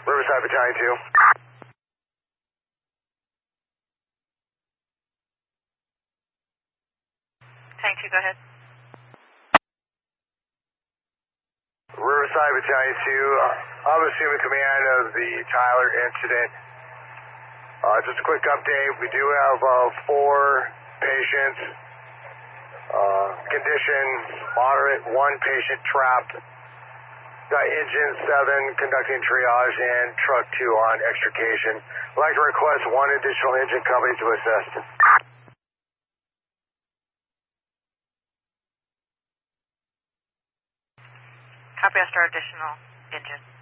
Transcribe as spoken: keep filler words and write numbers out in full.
Riverside Battalion two. Tank two, go ahead. Riverside Battalion two, uh, I'm assuming command of the Tyler incident. Uh, just a quick update, we do have uh, four patients, uh, condition moderate, one patient trapped. Got engine seven conducting triage and truck two on extrication. I'd like to request one additional engine company to assist. Copy, I'll start additional engine.